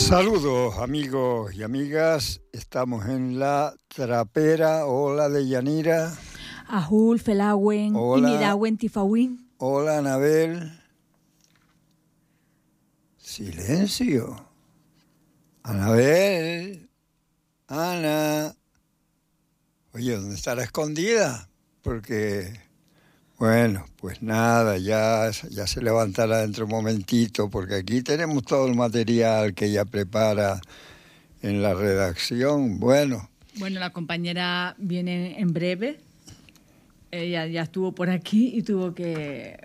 Saludos amigos y amigas, estamos en la trapera. Hola Deyanira. Ajul, Felagüen, Hola. Imidagüen, Tifagüín. Hola Anabel. Silencio. Anabel. Ana. Oye, ¿dónde estará escondida? Porque, bueno, pues nada, ya se levantará dentro de un momentito, porque aquí tenemos todo el material que ella prepara en la redacción. Bueno, la compañera viene en breve. Ella ya estuvo por aquí y tuvo que,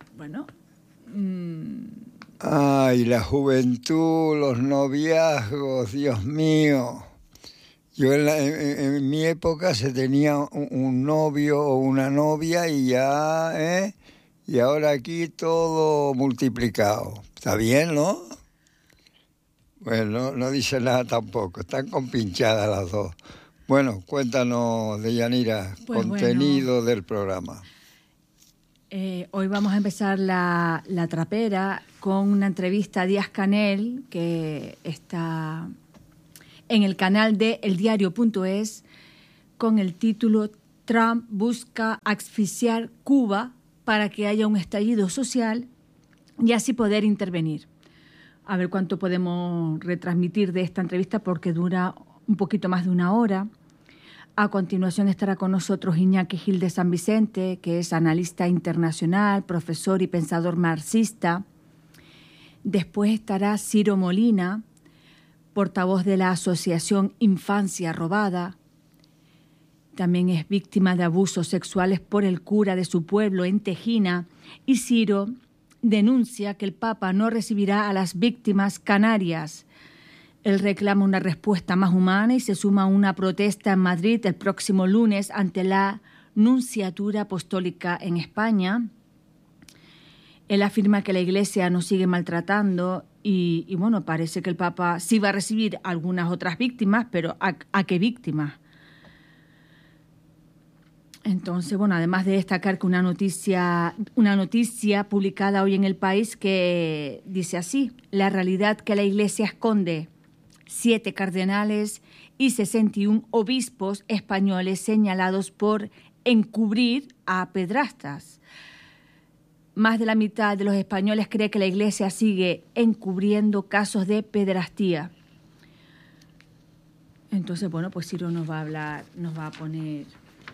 Ay, la juventud, los noviazgos, Dios mío. Yo en mi época se tenía un novio o una novia y ya, y ahora aquí todo multiplicado. Está bien, ¿no? Bueno, no dice nada tampoco, están compinchadas las dos. Bueno, cuéntanos, Deyanira, Pues contenido del programa. Hoy vamos a empezar la trapera con una entrevista a Díaz-Canel, que está en el canal de eldiario.es, con el título Trump busca asfixiar Cuba para que haya un estallido social y así poder intervenir. A ver cuánto podemos retransmitir de esta entrevista porque dura un poquito más de una hora. A continuación estará con nosotros Iñaki Gil de San Vicente, que es analista internacional, profesor y pensador marxista. Después estará Ciro Molina, portavoz de la Asociación Infancia Robada. También es víctima de abusos sexuales por el cura de su pueblo en Tejina. Y Ciro denuncia que el Papa no recibirá a las víctimas canarias. Él reclama una respuesta más humana y se suma a una protesta en Madrid el próximo lunes ante la Nunciatura Apostólica en España. Él afirma que la Iglesia nos sigue maltratando y parece que el Papa sí va a recibir algunas otras víctimas, pero ¿a qué víctimas? Entonces, además de destacar que una noticia publicada hoy en El País que dice así: la realidad que la Iglesia esconde. 7 cardenales y 61 obispos españoles señalados por encubrir a pedrastas. Más de la mitad de los españoles cree que la Iglesia sigue encubriendo casos de pederastía. Entonces, pues Ciro nos va a poner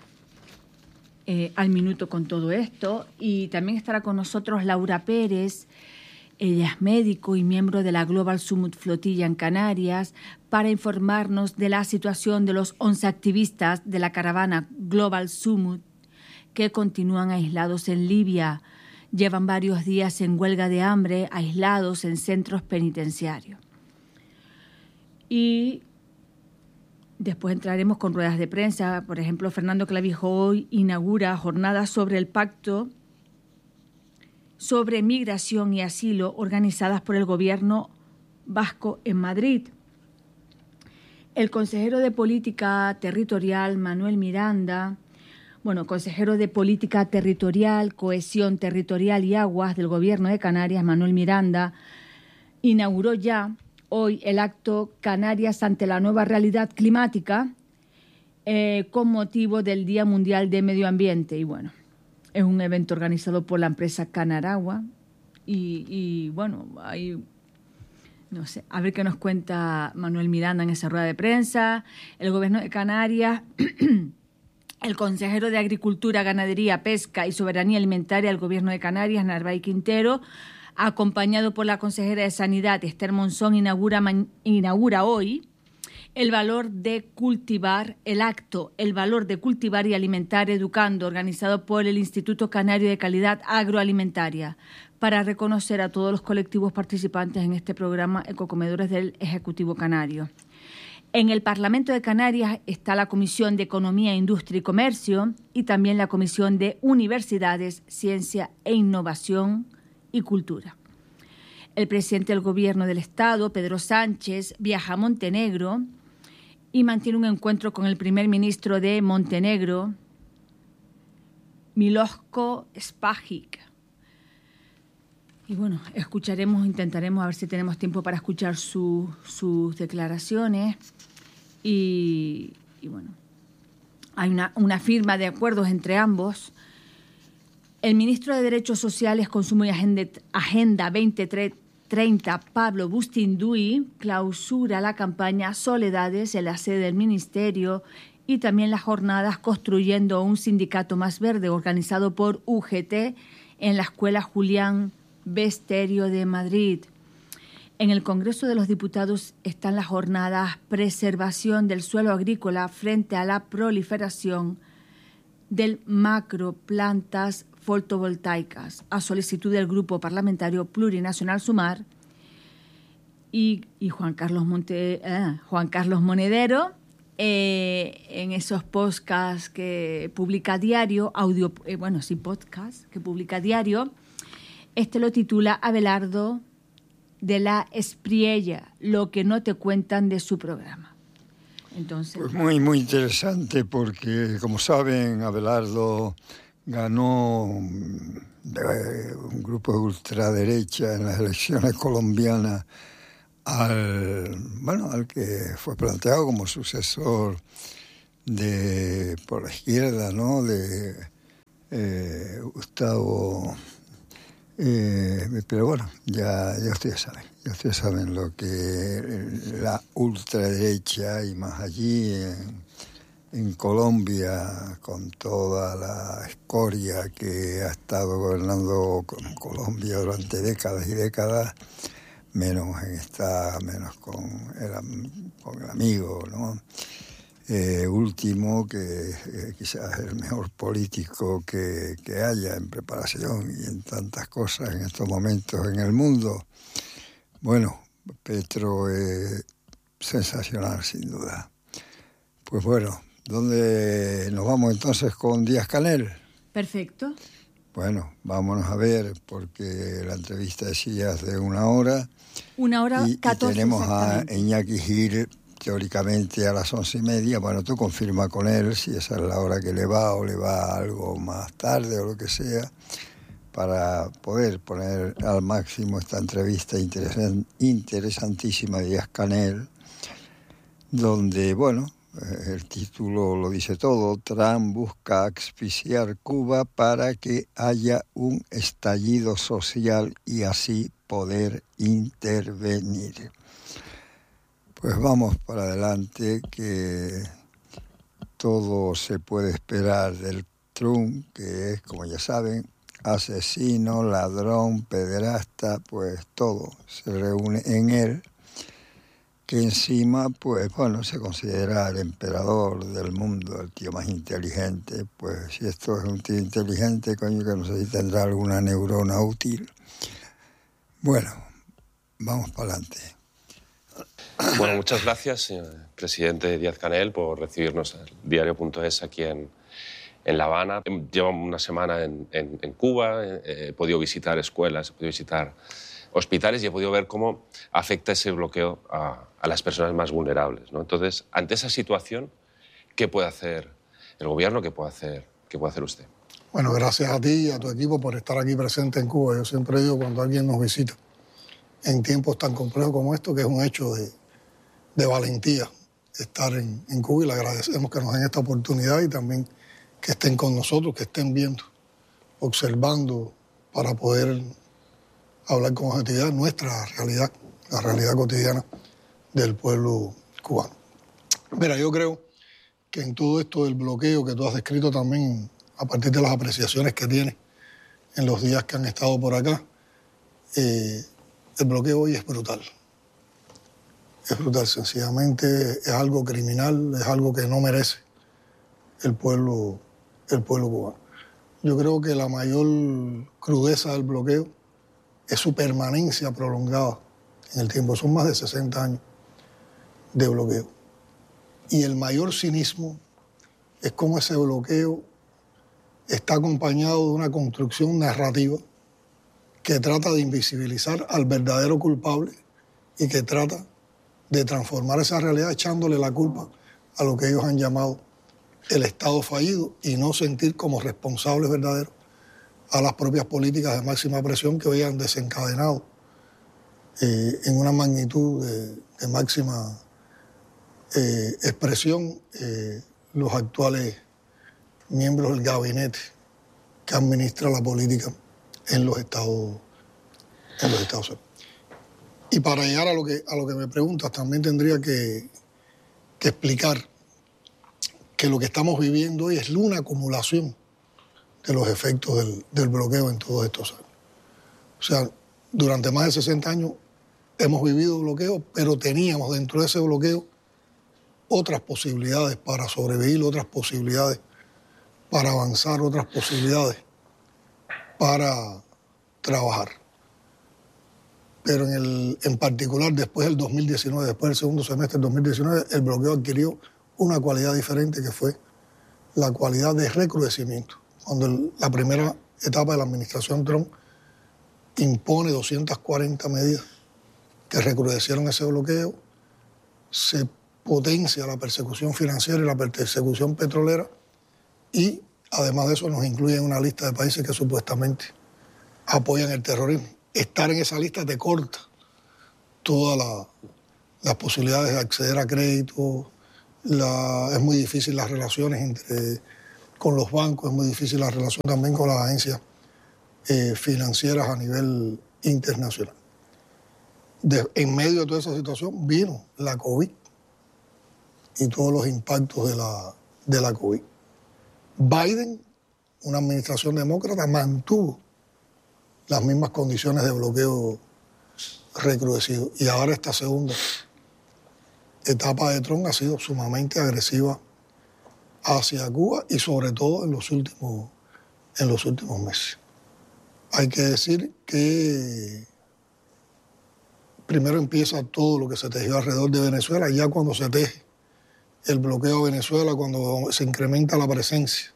al minuto con todo esto. Y también estará con nosotros Laura Pérez. Ella es médico y miembro de la Global Summit Flotilla en Canarias, para informarnos de la situación de los 11 activistas de la caravana Global Summit que continúan aislados en Libia. Llevan varios días en huelga de hambre, aislados en centros penitenciarios. Y después entraremos con ruedas de prensa. Por ejemplo, Fernando Clavijo hoy inaugura jornadas sobre el pacto sobre migración y asilo organizadas por el gobierno vasco en Madrid. El consejero de Política Territorial, Manuel Miranda, consejero de Política Territorial, Cohesión Territorial y Aguas del Gobierno de Canarias, Manuel Miranda, inauguró ya hoy el acto Canarias ante la nueva realidad climática con motivo del Día Mundial de Medio Ambiente. Y es un evento organizado por la empresa Canaragua ahí, no sé, a ver qué nos cuenta Manuel Miranda en esa rueda de prensa. El Gobierno de Canarias, el consejero de Agricultura, Ganadería, Pesca y Soberanía Alimentaria del Gobierno de Canarias, Narváez Quintero, acompañado por la consejera de Sanidad, Esther Monzón, inaugura hoy el valor de cultivar y alimentar educando, organizado por el Instituto Canario de Calidad Agroalimentaria, para reconocer a todos los colectivos participantes en este programa Ecocomedores del Ejecutivo Canario. En el Parlamento de Canarias está la Comisión de Economía, Industria y Comercio y también la Comisión de Universidades, Ciencia e Innovación y Cultura. El presidente del Gobierno del Estado, Pedro Sánchez, viaja a Montenegro y mantiene un encuentro con el primer ministro de Montenegro, Miloško Spajić. Y bueno, intentaremos a ver si tenemos tiempo para escuchar sus declaraciones. Y bueno, hay una firma de acuerdos entre ambos. El ministro de Derechos Sociales, Consumo y Agenda 2030, Pablo Bustinduy, clausura la campaña Soledades en la sede del ministerio y también las jornadas Construyendo un Sindicato Más Verde, organizado por UGT en la Escuela Julián Besterio de Madrid. En el Congreso de los Diputados están las jornadas Preservación del suelo agrícola frente a la proliferación del macroplantas fotovoltaicas, a solicitud del Grupo Parlamentario Plurinacional Sumar, y Juan Carlos Monedero, en esos podcasts que publica a diario, podcast que publica a diario. Este lo titula Abelardo de la Espriella, lo que no te cuentan de su programa. Entonces, pues muy, muy interesante porque, como saben, Abelardo ganó un grupo de ultraderecha en las elecciones colombianas al que fue planteado como sucesor por la izquierda, ¿no?, de Gustavo. Pero bueno, ya ustedes saben lo que la ultraderecha, y más allí en Colombia, con toda la escoria que ha estado gobernando Colombia durante décadas y décadas, menos con el amigo, ¿no?, último, que quizás es el mejor político que haya en preparación y en tantas cosas en estos momentos en el mundo. Bueno, Petro es sensacional, sin duda. Pues bueno, ¿dónde nos vamos entonces con Díaz-Canel? Perfecto. Bueno, vámonos a ver, porque la entrevista decía de 1 hora. 1 hora 14. Y tenemos a Iñaki Gil teóricamente a las 11:30. Bueno, tú confirma con él si esa es la hora que le va o le va algo más tarde o lo que sea, para poder poner al máximo esta entrevista interesantísima de Díaz-Canel, donde, bueno, el título lo dice todo: Trump busca asfixiar Cuba para que haya un estallido social y así poder intervenir. Pues vamos para adelante, que todo se puede esperar del Trump, que es, como ya saben, asesino, ladrón, pederasta, pues todo se reúne en él, que encima, pues bueno, se considera el emperador del mundo, el tío más inteligente. Pues si esto es un tío inteligente, coño, que no sé si tendrá alguna neurona útil. Bueno, vamos para adelante. Bueno, muchas gracias, señor presidente Díaz-Canel, por recibirnos al diario.es aquí en La Habana. Llevo una semana en Cuba, he podido visitar escuelas, he podido visitar hospitales y he podido ver cómo afecta ese bloqueo a las personas más vulnerables, ¿no? Entonces, ante esa situación, ¿qué puede hacer el gobierno? ¿Qué puede hacer usted? Bueno, gracias a ti y a tu equipo por estar aquí presente en Cuba. Yo siempre digo, cuando alguien nos visita en tiempos tan complejos como estos, que es un hecho de valentía estar en Cuba, y le agradecemos que nos den esta oportunidad y también que estén con nosotros, que estén viendo, observando, para poder hablar con objetividad nuestra realidad, la realidad cotidiana del pueblo cubano. Mira, yo creo que en todo esto del bloqueo que tú has descrito también, a partir de las apreciaciones que tienes en los días que han estado por acá, el bloqueo hoy es brutal. Es brutal, sencillamente es algo criminal, es algo que no merece el pueblo cubano. Yo creo que la mayor crudeza del bloqueo es su permanencia prolongada en el tiempo. Son más de 60 años de bloqueo. Y el mayor cinismo es cómo ese bloqueo está acompañado de una construcción narrativa que trata de invisibilizar al verdadero culpable y que trata de transformar esa realidad echándole la culpa a lo que ellos han llamado el Estado fallido y no sentir como responsables verdaderos a las propias políticas de máxima presión que hoy han desencadenado en una magnitud de máxima expresión los actuales miembros del gabinete que administra la política en los Estados Unidos. Y para llegar a lo que me preguntas, también tendría que explicar que lo que estamos viviendo hoy es una acumulación de los efectos del bloqueo en todos estos años. O sea, durante más de 60 años hemos vivido bloqueo, pero teníamos dentro de ese bloqueo otras posibilidades para sobrevivir, otras posibilidades para avanzar, otras posibilidades para trabajar. Pero en particular después del 2019, después del segundo semestre del 2019, el bloqueo adquirió una cualidad diferente, que fue la cualidad de recrudecimiento. Cuando la primera etapa de la administración Trump impone 240 medidas que recrudecieron ese bloqueo, se potencia la persecución financiera y la persecución petrolera, y además de eso nos incluye en una lista de países que supuestamente apoyan el terrorismo. Estar en esa lista te corta todas las posibilidades de acceder a crédito, es muy difícil las relaciones con los bancos, es muy difícil la relación también con las agencias financieras a nivel internacional. En medio de toda esa situación vino la COVID y todos los impactos de la COVID. Biden, una administración demócrata, mantuvo las mismas condiciones de bloqueo recrudecido. Y ahora esta segunda etapa de Trump ha sido sumamente agresiva hacia Cuba y sobre todo en los últimos meses. Hay que decir que primero empieza todo lo que se tejió alrededor de Venezuela, y ya cuando se teje el bloqueo de Venezuela, cuando se incrementa la presencia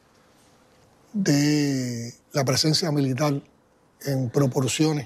militar en proporciones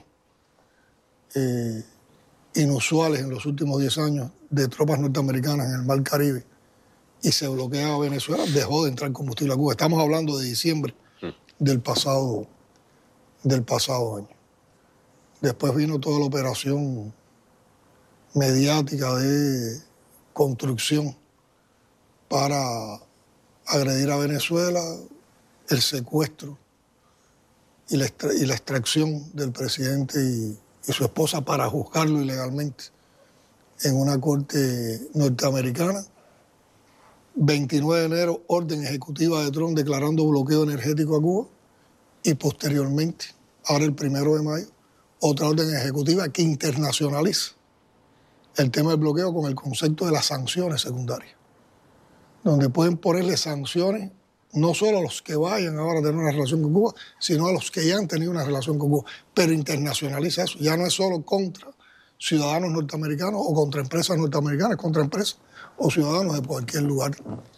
inusuales en los últimos 10 años de tropas norteamericanas en el Mar Caribe, y se bloquea a Venezuela, dejó de entrar combustible a Cuba. Estamos hablando de diciembre del pasado año. Después vino toda la operación mediática de construcción para agredir a Venezuela, el secuestro y la extracción del presidente y su esposa para juzgarlo ilegalmente en una corte norteamericana. 29 de enero, orden ejecutiva de Trump declarando bloqueo energético a Cuba, y posteriormente, ahora el 1 de mayo, otra orden ejecutiva que internacionaliza el tema del bloqueo con el concepto de las sanciones secundarias, donde pueden ponerle sanciones no solo a los que vayan ahora a tener una relación con Cuba, sino a los que ya han tenido una relación con Cuba, pero internacionaliza eso. Ya no es solo contra ciudadanos norteamericanos o contra empresas norteamericanas, contra empresas o ciudadanos de cualquier lugar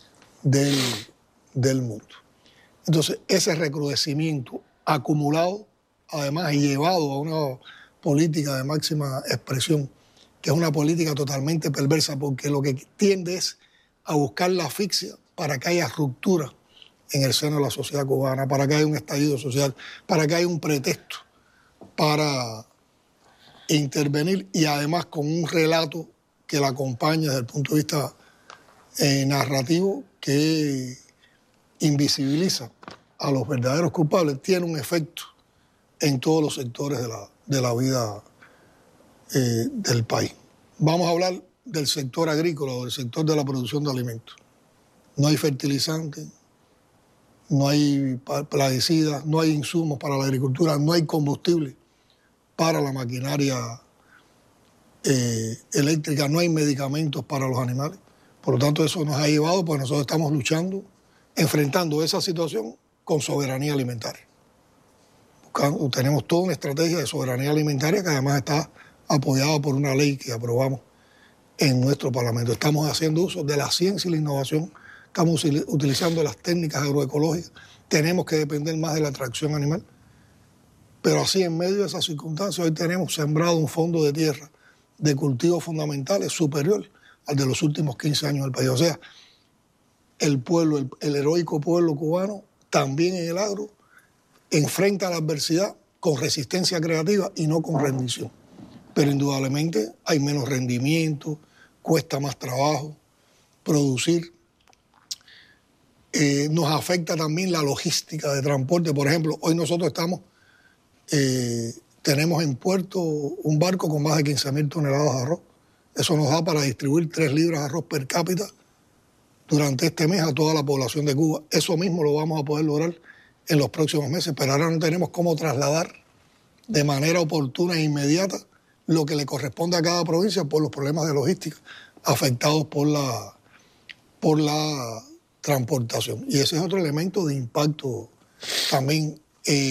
del mundo. Entonces, ese recrudecimiento acumulado, además, y llevado a una política de máxima expresión, que es una política totalmente perversa, porque lo que tiende es a buscar la asfixia para que haya ruptura en el seno de la sociedad cubana, para que haya un estallido social, para que haya un pretexto para intervenir, y además con un relato que la acompaña desde el punto de vista narrativo, que invisibiliza a los verdaderos culpables, tiene un efecto en todos los sectores de la vida del país. Vamos a hablar del sector agrícola o del sector de la producción de alimentos. No hay fertilizantes, no hay plaguicidas, no hay insumos para la agricultura, no hay combustible para la maquinaria eléctrica, no hay medicamentos para los animales. Por lo tanto, eso nos ha llevado, pues nosotros estamos luchando, enfrentando esa situación con soberanía alimentaria. Tenemos toda una estrategia de soberanía alimentaria que además está apoyada por una ley que aprobamos en nuestro Parlamento. Estamos haciendo uso de la ciencia y la innovación, estamos utilizando las técnicas agroecológicas, tenemos que depender más de la atracción animal, pero así en medio de esas circunstancias hoy tenemos sembrado un fondo de tierra de cultivos fundamentales superior al de los últimos 15 años del país. O sea, el pueblo, el heroico pueblo cubano, también en el agro, enfrenta la adversidad con resistencia creativa y no con rendición. Pero indudablemente hay menos rendimiento, cuesta más trabajo producir. Nos afecta también la logística de transporte. Por ejemplo, hoy nosotros tenemos en puerto un barco con más de 15.000 toneladas de arroz. Eso nos da para distribuir 3 libras de arroz per cápita durante este mes a toda la población de Cuba. Eso mismo lo vamos a poder lograr en los próximos meses, pero ahora no tenemos cómo trasladar de manera oportuna e inmediata lo que le corresponde a cada provincia por los problemas de logística afectados por la transportación. Y ese es otro elemento de impacto también.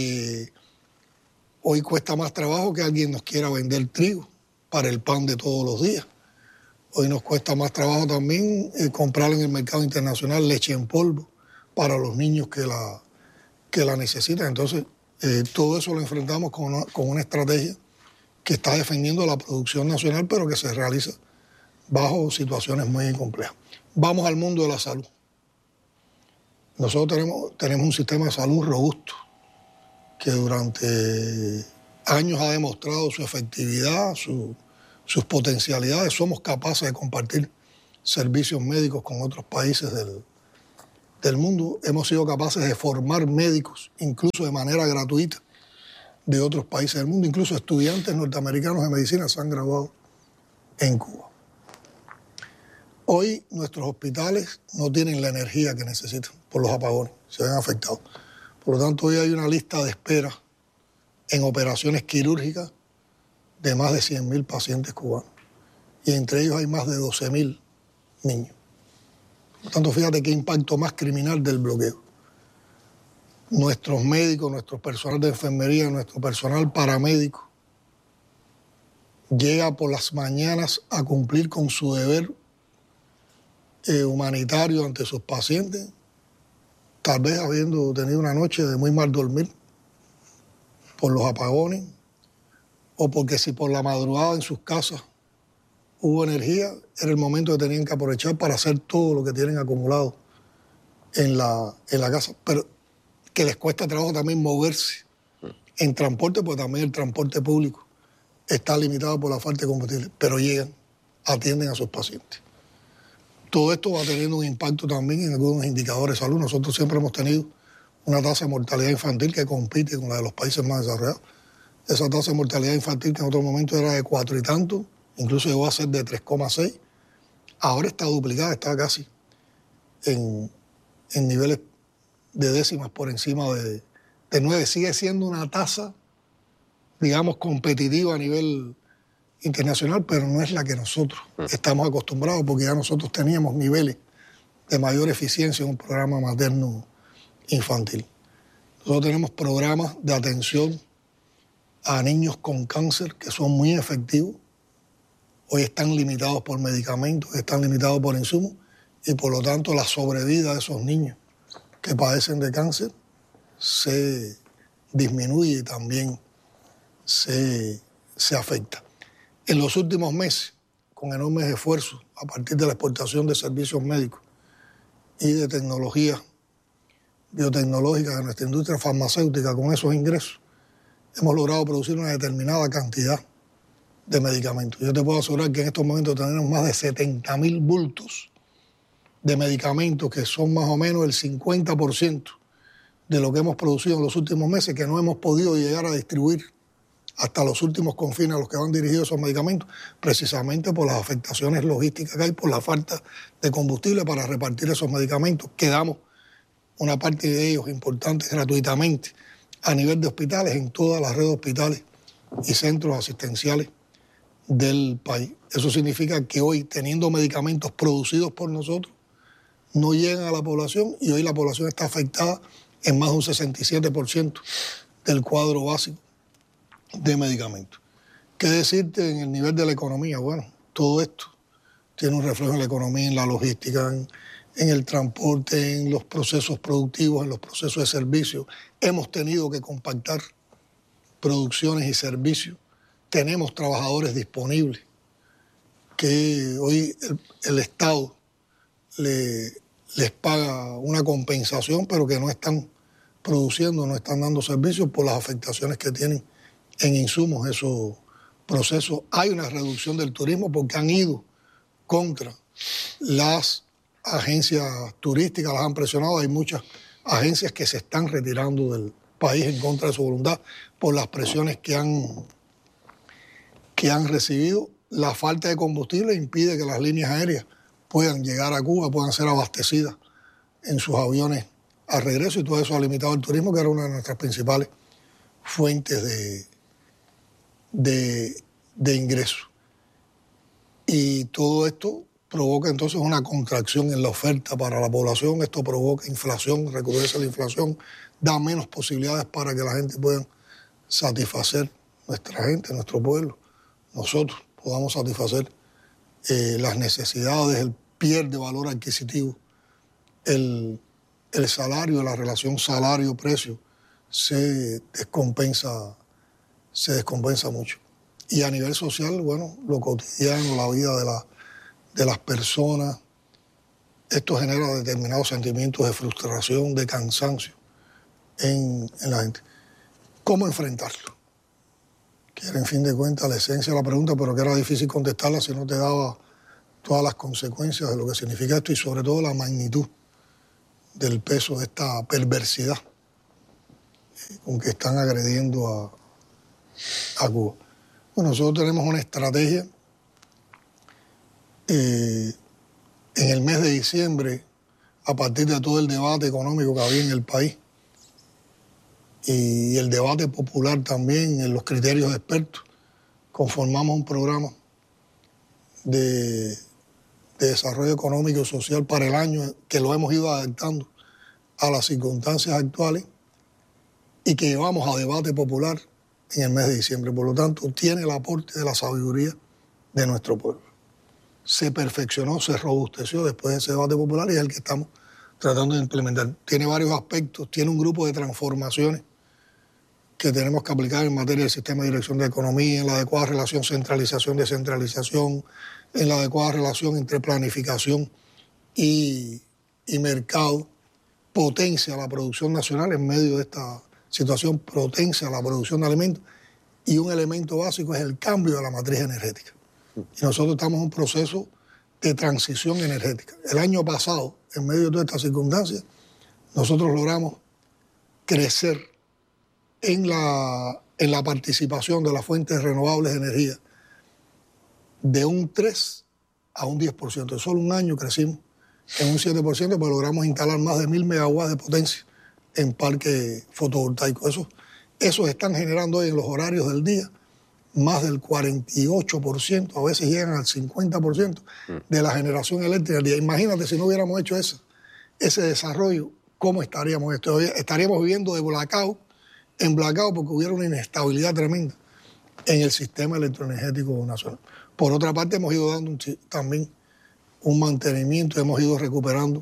Hoy cuesta más trabajo que alguien nos quiera vender trigo para el pan de todos los días. Hoy nos cuesta más trabajo también comprar en el mercado internacional leche en polvo para los niños que la necesitan. Entonces, todo eso lo enfrentamos con una estrategia que está defendiendo la producción nacional, pero que se realiza bajo situaciones muy complejas. Vamos al mundo de la salud. Nosotros tenemos un sistema de salud robusto que durante años ha demostrado su efectividad, sus potencialidades. Somos capaces de compartir servicios médicos con otros países del mundo. Hemos sido capaces de formar médicos, incluso de manera gratuita, de otros países del mundo. Incluso estudiantes norteamericanos de medicina se han graduado en Cuba. Hoy nuestros hospitales no tienen la energía que necesitan por los apagones, se ven afectados. Por lo tanto, hoy hay una lista de espera en operaciones quirúrgicas de más de 100.000 pacientes cubanos. Y entre ellos hay más de 12.000 niños. Por lo tanto, fíjate qué impacto más criminal del bloqueo. Nuestros médicos, nuestro personal de enfermería, nuestro personal paramédico llega por las mañanas a cumplir con su deber humanitario ante sus pacientes, tal vez habiendo tenido una noche de muy mal dormir por los apagones, o porque si por la madrugada en sus casas hubo energía, era el momento que tenían que aprovechar para hacer todo lo que tienen acumulado en la casa. Pero que les cuesta trabajo también moverse en transporte, porque también el transporte público está limitado por la falta de combustible, pero llegan, atienden a sus pacientes. Todo esto va teniendo un impacto también en algunos indicadores de salud. Nosotros siempre hemos tenido una tasa de mortalidad infantil que compite con la de los países más desarrollados. Esa tasa de mortalidad infantil, que en otro momento era de 4 y tanto, incluso llegó a ser de 3,6, ahora está duplicada, está casi en niveles de décimas por encima de 9. Sigue siendo una tasa, digamos, competitiva a nivel internacional, pero no es la que nosotros estamos acostumbrados, porque ya nosotros teníamos niveles de mayor eficiencia en un programa materno infantil. Nosotros tenemos programas de atención a niños con cáncer que son muy efectivos. Hoy están limitados por medicamentos, están limitados por insumos, y por lo tanto la sobrevida de esos niños que padecen de cáncer se disminuye y también se afecta. En los últimos meses, con enormes esfuerzos a partir de la exportación de servicios médicos y de tecnología biotecnológica de nuestra industria farmacéutica, con esos ingresos, hemos logrado producir una determinada cantidad de medicamentos. Yo te puedo asegurar que en estos momentos tenemos más de 70.000 bultos de medicamentos, que son más o menos el 50% de lo que hemos producido en los últimos meses, que no hemos podido llegar a distribuir hasta los últimos confines a los que van dirigidos esos medicamentos, precisamente por las afectaciones logísticas que hay, por la falta de combustible para repartir esos medicamentos, que damos una parte de ellos importantes gratuitamente a nivel de hospitales, en toda la red de hospitales y centros asistenciales del país. Eso significa que hoy, teniendo medicamentos producidos por nosotros, no llegan a la población, y hoy la población está afectada en más de un 67% del cuadro básico de medicamentos. ¿Qué decirte en el nivel de la economía? Bueno, todo esto tiene un reflejo en la economía, en la logística, en el transporte, en los procesos productivos, en los procesos de servicio. Hemos tenido que compactar producciones y servicios. Tenemos trabajadores disponibles que hoy el Estado les paga una compensación, pero que no están produciendo no están dando servicios por las afectaciones que tienen en insumos esos procesos. Hay una reducción del turismo porque han ido contra las agencias turísticas, las han presionado. Hay muchas agencias que se están retirando del país en contra de su voluntad por las presiones que han recibido. La falta de combustible impide que las líneas aéreas puedan llegar a Cuba, puedan ser abastecidas en sus aviones al regreso, y todo eso ha limitado el turismo, que era una de nuestras principales fuentes de ingresos. Y todo esto provoca entonces una contracción en la oferta para la población. Esto provoca inflación, recrudece la inflación, da menos posibilidades para que la gente pueda satisfacer, nuestra gente, nuestro pueblo, nosotros podamos satisfacer las necesidades. Él pierde valor adquisitivo. El salario, la relación salario-precio se descompensa mucho. Y a nivel social, bueno, lo cotidiano, la vida de las personas, esto genera determinados sentimientos de frustración, de cansancio en la gente. ¿Cómo enfrentarlo? Que era, en fin de cuentas, la esencia de la pregunta, pero que era difícil contestarla si no te daba todas las consecuencias de lo que significa esto y sobre todo la magnitud del peso de esta perversidad con que están agrediendo a Cuba. Bueno, nosotros tenemos una estrategia. En el mes de diciembre, a partir de todo el debate económico que había en el país y el debate popular también en los criterios de expertos, conformamos un programa de desarrollo económico y social para el año, que lo hemos ido adaptando a las circunstancias actuales y que llevamos a debate popular en el mes de diciembre. Por lo tanto, tiene el aporte de la sabiduría de nuestro pueblo. Se perfeccionó, se robusteció después de ese debate popular y es el que estamos tratando de implementar. Tiene varios aspectos, tiene un grupo de transformaciones que tenemos que aplicar en materia del sistema de dirección de economía, en la adecuada relación centralización-descentralización, en la adecuada relación entre planificación y mercado, potencia la producción nacional en medio de esta situación, potencia la producción de alimentos, y un elemento básico es el cambio de la matriz energética. Y nosotros estamos en un proceso de transición energética. El año pasado, en medio de todas estas circunstancias, nosotros logramos crecer en la participación de las fuentes renovables de energía de un 3 a un 10%. En solo un año crecimos en un 7%, pero logramos instalar más de 1.000 megawatts de potencia en parques fotovoltaicos. Esos están generando hoy en los horarios del día más del 48%, a veces llegan al 50% de la generación eléctrica del día. Imagínate si no hubiéramos hecho ese desarrollo, ¿cómo estaríamos? Estaríamos viviendo de blackout en blackout porque hubiera una inestabilidad tremenda en el sistema electroenergético nacional. Por otra parte, hemos ido dando también un mantenimiento, hemos ido recuperando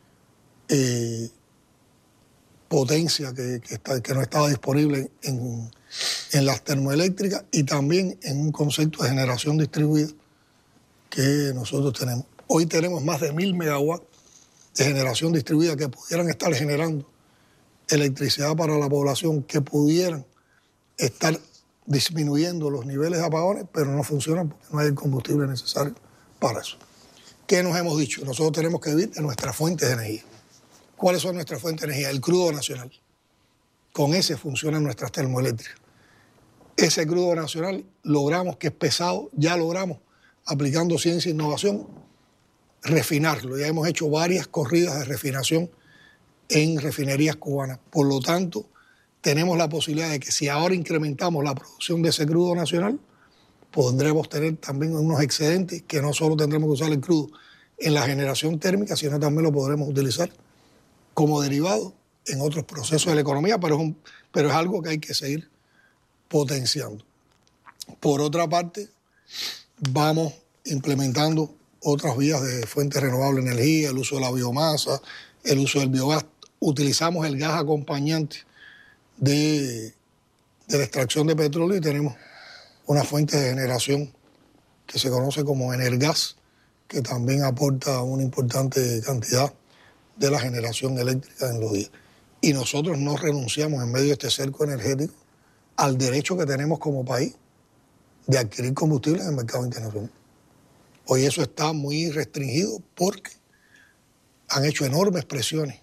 potencia que no estaba disponible en las termoeléctricas y también en un concepto de generación distribuida que nosotros tenemos. Hoy tenemos más de 1.000 megawatts de generación distribuida que pudieran estar generando electricidad para la población, que pudieran estar disminuyendo los niveles de apagones, pero no funcionan porque no hay el combustible necesario para eso. ¿Qué nos hemos dicho? Nosotros tenemos que vivir de nuestras fuentes de energía. ¿Cuáles son nuestras fuentes de energía? El crudo nacional. Con ese funcionan nuestras termoeléctricas. Ese crudo nacional logramos, que es pesado, ya logramos, aplicando ciencia e innovación, refinarlo. Ya hemos hecho varias corridas de refinación en refinerías cubanas. Por lo tanto, tenemos la posibilidad de que si ahora incrementamos la producción de ese crudo nacional, podremos tener también unos excedentes que no solo tendremos que usar el crudo en la generación térmica, sino también lo podremos utilizar como derivado en otros procesos de la economía, pero es algo que hay que seguir potenciando. Por otra parte, vamos implementando otras vías de fuentes renovables de energía, el uso de la biomasa, el uso del biogás. Utilizamos el gas acompañante de la extracción de petróleo y tenemos una fuente de generación que se conoce como Energas, que también aporta una importante cantidad de la generación eléctrica en los días. Y nosotros no renunciamos en medio de este cerco energético al derecho que tenemos como país de adquirir combustible en el mercado internacional. Hoy eso está muy restringido porque han hecho enormes presiones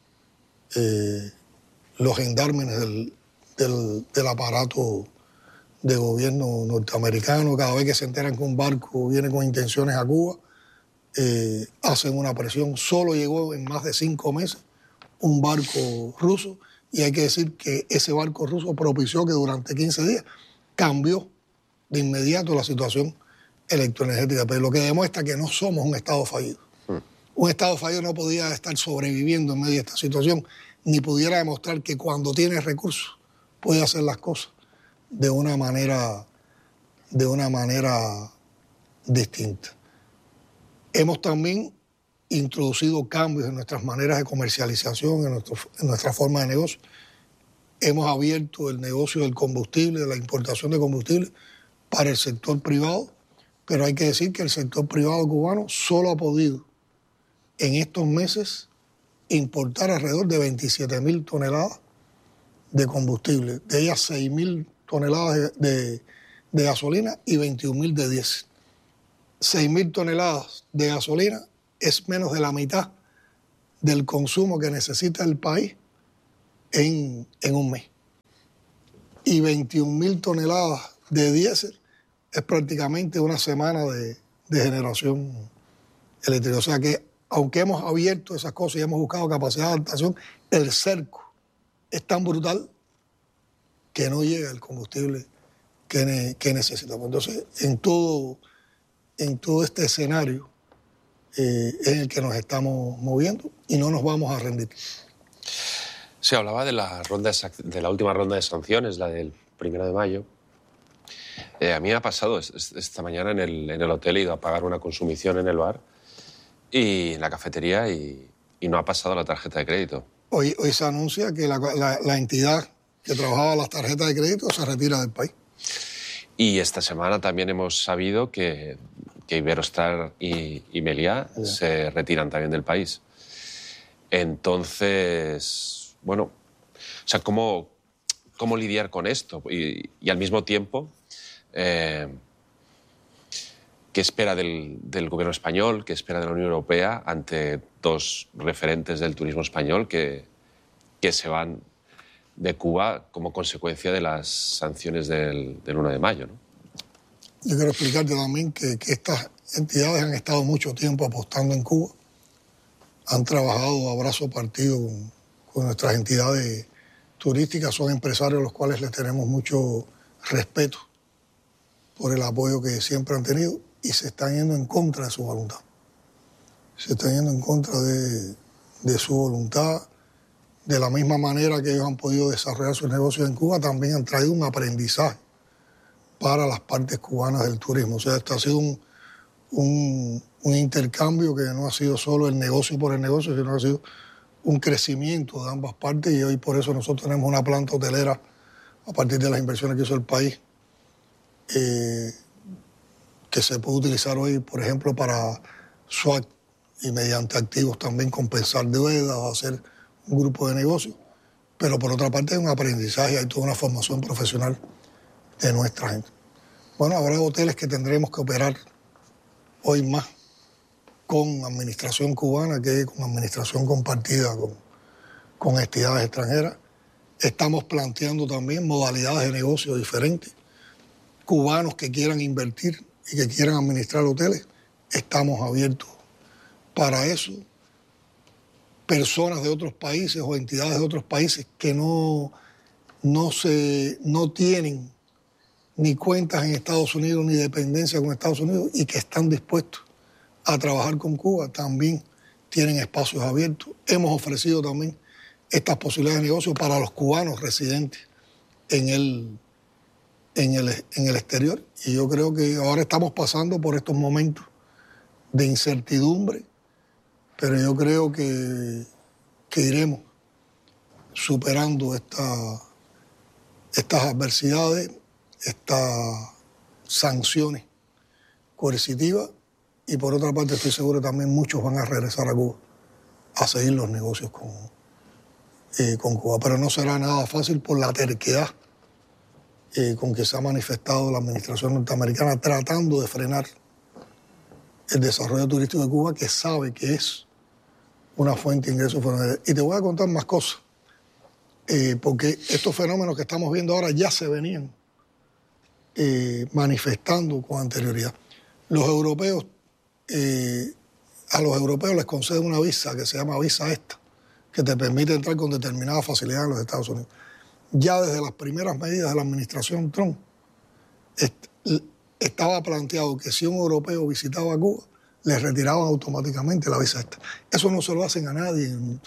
los gendarmes del aparato de gobierno norteamericano. Cada vez que se enteran que un barco viene con intenciones a Cuba, hacen una presión. Solo llegó en más de 5 meses un barco ruso, y hay que decir que ese barco ruso propició que durante 15 días cambió de inmediato la situación electroenergética, pero lo que demuestra que no somos un Estado fallido. Un Estado fallido no podía estar sobreviviendo en medio de esta situación, ni pudiera demostrar que cuando tiene recursos puede hacer las cosas de una manera distinta. Hemos también introducido cambios en nuestras maneras de comercialización, en nuestra forma de negocio. Hemos abierto el negocio del combustible, de la importación de combustible para el sector privado, pero hay que decir que el sector privado cubano solo ha podido en estos meses importar alrededor de 27.000 toneladas de combustible, de ellas 6.000 toneladas de gasolina y 21.000 de diésel. 6.000 toneladas de gasolina es menos de la mitad del consumo que necesita el país en un mes. Y 21.000 toneladas de diésel es prácticamente una semana de generación eléctrica. O sea que, aunque hemos abierto esas cosas y hemos buscado capacidad de adaptación, el cerco es tan brutal que no llega el combustible que necesitamos. Entonces, en todo este escenario en el que nos estamos moviendo, y no nos vamos a rendir. Se hablaba de la última ronda de sanciones, la del 1 de mayo. A mí me ha pasado esta mañana en el hotel, he ido a pagar una consumición en el bar y en la cafetería y no ha pasado la tarjeta de crédito. Hoy se anuncia que la entidad que trabajaba las tarjetas de crédito se retira del país. Y esta semana también hemos sabido que Iberostar y Meliá se retiran también del país. Entonces, bueno, o sea, ¿cómo lidiar con esto? Y al mismo tiempo, ¿qué espera del gobierno español, qué espera de la Unión Europea ante dos referentes del turismo español que se van de Cuba como consecuencia de las sanciones del 1 de mayo, ¿no? Yo quiero explicarte también que estas entidades han estado mucho tiempo apostando en Cuba, han trabajado a brazo partido con nuestras entidades turísticas, son empresarios a los cuales les tenemos mucho respeto por el apoyo que siempre han tenido, y se están yendo en contra de su voluntad. Se están yendo en contra de su voluntad. De la misma manera que ellos han podido desarrollar sus negocios en Cuba, también han traído un aprendizaje para las partes cubanas del turismo. O sea, esto ha sido un intercambio que no ha sido solo el negocio por el negocio, sino que ha sido un crecimiento de ambas partes, y hoy por eso nosotros tenemos una planta hotelera a partir de las inversiones que hizo el país, que se puede utilizar hoy, por ejemplo, para SWAT y mediante activos también compensar deudas o hacer un grupo de negocios. Pero por otra parte hay un aprendizaje, hay toda una formación profesional de nuestra gente. Bueno, habrá hoteles que tendremos que operar hoy más con administración cubana que con administración compartida con entidades extranjeras. Estamos planteando también modalidades de negocio diferentes. Cubanos que quieran invertir y que quieran administrar hoteles, estamos abiertos para eso. Personas de otros países o entidades de otros países que no tienen ni cuentas en Estados Unidos ni dependencia con Estados Unidos y que están dispuestos a trabajar con Cuba, también tienen espacios abiertos. Hemos ofrecido también estas posibilidades de negocio para los cubanos residentes en el exterior. Y yo creo que ahora estamos pasando por estos momentos de incertidumbre, pero yo creo que iremos superando estas adversidades, estas sanciones coercitivas, y por otra parte estoy seguro que también muchos van a regresar a Cuba a seguir los negocios con Cuba. Pero no será nada fácil por la terquedad con que se ha manifestado la administración norteamericana tratando de frenar el desarrollo turístico de Cuba, que sabe que es una fuente de ingresos. Y te voy a contar más cosas, porque estos fenómenos que estamos viendo ahora ya se venían manifestando con anterioridad. Los europeos, a los europeos les conceden una visa que se llama visa ESTA, que te permite entrar con determinada facilidad en los Estados Unidos. Ya desde las primeras medidas de la administración Trump, estaba planteado que si un europeo visitaba Cuba, le retiraban automáticamente la visa ESTA. Eso no se lo hacen a nadie en el mundo.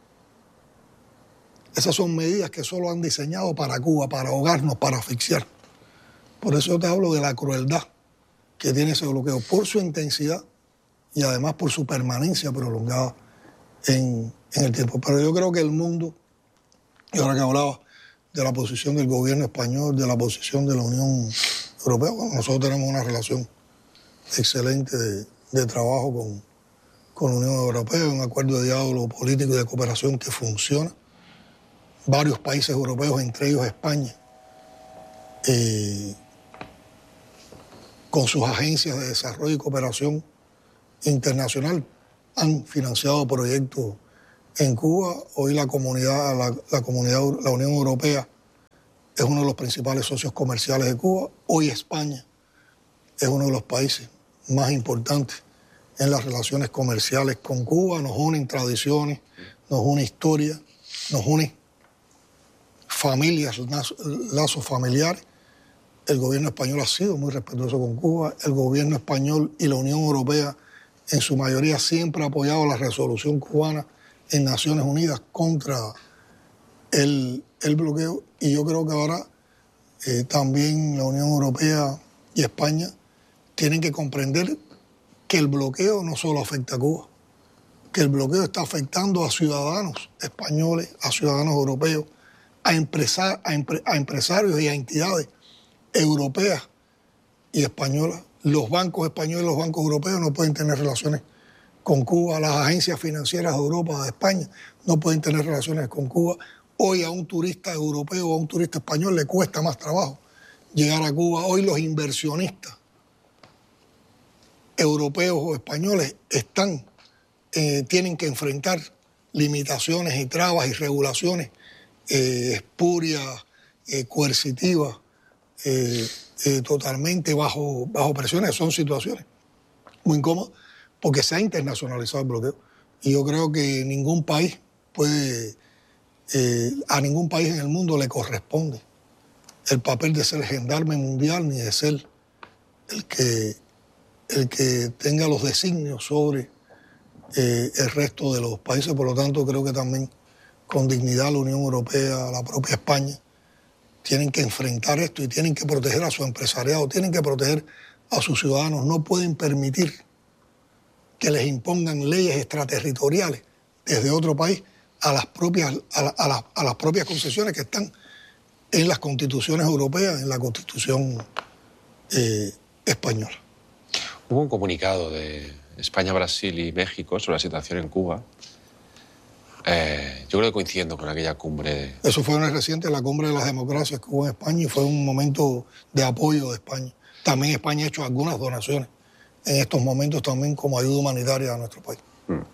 Esas son medidas que solo han diseñado para Cuba, para ahogarnos, para asfixiar. Por eso yo te hablo de la crueldad que tiene ese bloqueo, por su intensidad y además por su permanencia prolongada en el tiempo. Pero yo creo que el mundo, y ahora que hablaba de la posición del gobierno español, de la posición de la Unión Europea, bueno, nosotros tenemos una relación excelente de trabajo con la Unión Europea, un acuerdo de diálogo político y de cooperación que funciona. Varios países europeos, entre ellos España, con sus agencias de desarrollo y cooperación internacional, han financiado proyectos en Cuba. Hoy la Unión Europea es uno de los principales socios comerciales de Cuba. Hoy España es uno de los países más importantes en las relaciones comerciales con Cuba. Nos unen tradiciones, nos une historia, nos une familias, lazos familiares. El gobierno español ha sido muy respetuoso con Cuba. El gobierno español y la Unión Europea, en su mayoría, siempre ha apoyado la resolución cubana en Naciones Unidas contra el bloqueo. Y yo creo que ahora también la Unión Europea y España tienen que comprender que el bloqueo no solo afecta a Cuba, que el bloqueo está afectando a ciudadanos españoles, a ciudadanos europeos, a empresarios y a entidades europeas y españolas. Los bancos españoles y los bancos europeos no pueden tener relaciones con Cuba. Las agencias financieras de Europa, de España, no pueden tener relaciones con Cuba. Hoy a un turista europeo o a un turista español le cuesta más trabajo llegar a Cuba. Hoy los inversionistas europeos o españoles tienen que enfrentar limitaciones y trabas y regulaciones espurias, coercitivas, totalmente bajo presiones. Son situaciones muy incómodas porque se ha internacionalizado el bloqueo. Y yo creo que ningún país a ningún país en el mundo le corresponde el papel de ser gendarme mundial, ni de ser el que tenga los designios sobre el resto de los países. Por lo tanto, creo que también con dignidad la Unión Europea, la propia España, tienen que enfrentar esto y tienen que proteger a su empresariado, tienen que proteger a sus ciudadanos. No pueden permitir que les impongan leyes extraterritoriales desde otro país a las propias concesiones que están en las constituciones europeas, en la Constitución española. Hubo un comunicado de España, Brasil y México sobre la situación en Cuba. Yo creo que coincidiendo con aquella cumbre. Eso fue una reciente, la cumbre de las democracias que hubo en España, y fue un momento de apoyo de España. También España ha hecho algunas donaciones en estos momentos también como ayuda humanitaria a nuestro país.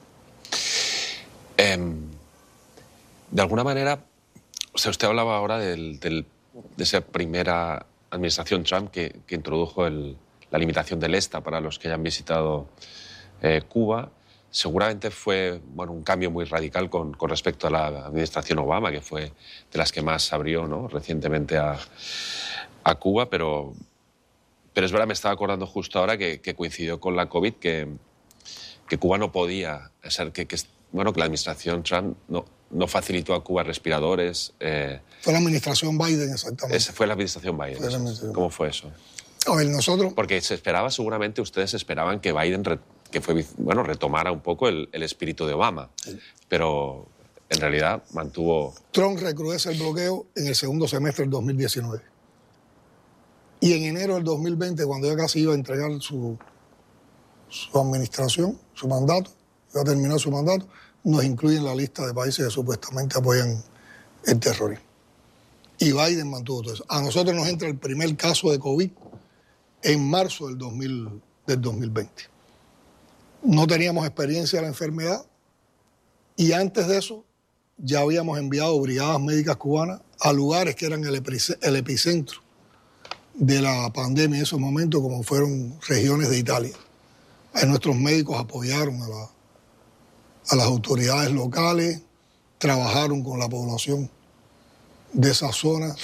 De alguna manera, o sea, usted hablaba ahora de esa primera administración Trump que introdujo la limitación del ESTA para los que hayan visitado Cuba. Seguramente fue un cambio muy radical con respecto a la administración Obama, que fue de las que más abrió, ¿no?, recientemente a Cuba, pero es verdad, me estaba acordando justo ahora que coincidió con la COVID, que Cuba no podía, o sea, que la administración Trump no facilitó a Cuba respiradores. Fue la administración Biden, exactamente. Fue la administración Biden. ¿Cómo fue eso? A ver, nosotros... Porque se esperaba, seguramente ustedes esperaban que Biden retomara un poco el espíritu de Obama, sí, pero en realidad mantuvo... Trump recrudece el bloqueo en el segundo semestre del 2019. Y en enero del 2020, cuando ya casi iba a entregar su administración, su mandato, iba a terminar su mandato, nos incluye en la lista de países que supuestamente apoyan el terrorismo. Y Biden mantuvo todo eso. A nosotros nos entra el primer caso de COVID en marzo del 2020. No teníamos experiencia de la enfermedad y antes de eso ya habíamos enviado brigadas médicas cubanas a lugares que eran el epicentro de la pandemia en esos momentos, como fueron regiones de Italia. Ahí nuestros médicos apoyaron a las autoridades locales, trabajaron con la población de esa zona,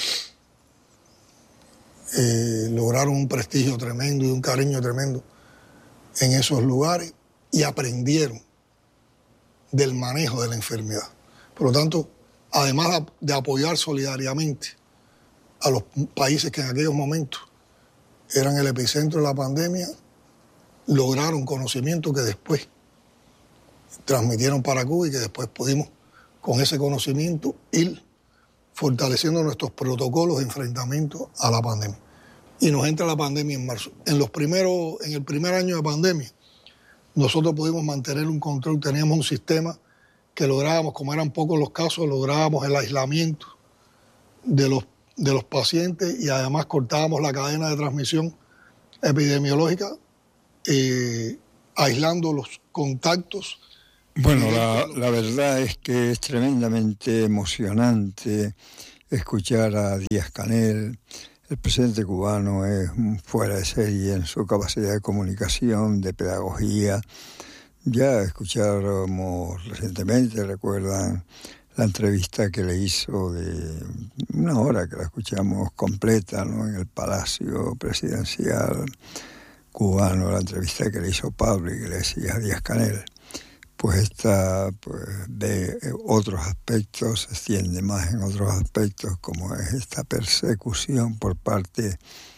lograron un prestigio tremendo y un cariño tremendo en esos lugares y aprendieron del manejo de la enfermedad. Por lo tanto, además de apoyar solidariamente a los países que en aquellos momentos eran el epicentro de la pandemia, lograron conocimiento que después transmitieron para Cuba y que después pudimos, con ese conocimiento, ir fortaleciendo nuestros protocolos de enfrentamiento a la pandemia. Y nos entra la pandemia en marzo. En el primer año de pandemia, nosotros pudimos mantener un control, teníamos un sistema que lográbamos, como eran pocos los casos, lográbamos el aislamiento de los pacientes y además cortábamos la cadena de transmisión epidemiológica, aislando los contactos. Bueno, la verdad es que es tremendamente emocionante escuchar a Díaz-Canel. El presidente cubano es fuera de serie en su capacidad de comunicación, de pedagogía. Ya escuchamos recientemente, recuerdan, la entrevista que le hizo de una hora que la escuchamos completa, ¿no?, en el Palacio Presidencial cubano, la entrevista que le hizo Pablo Iglesias a Díaz-Canel. Pues esta ve otros aspectos, se extiende más en otros aspectos, como es esta persecución por parte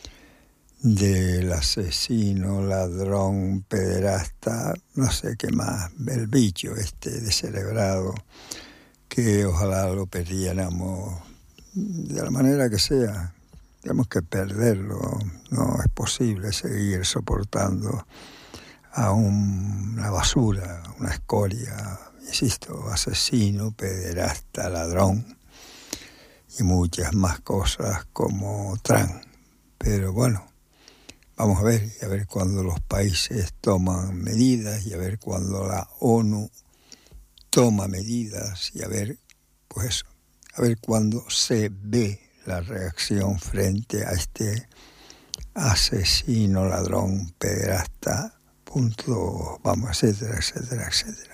del asesino, ladrón, pederasta, no sé qué más, el bicho descerebrado, que ojalá lo perdiéramos de la manera que sea. Tenemos que perderlo, no es posible seguir soportando a una basura, una escoria, insisto, asesino, pederasta, ladrón y muchas más cosas como Trump. Pero bueno, vamos a ver, y a ver cuando los países toman medidas, y a ver cuando la ONU toma medidas, y a ver, pues eso, a ver cuando se ve la reacción frente a este asesino, ladrón, pederasta, punto, vamos, etcétera, etcétera, etcétera.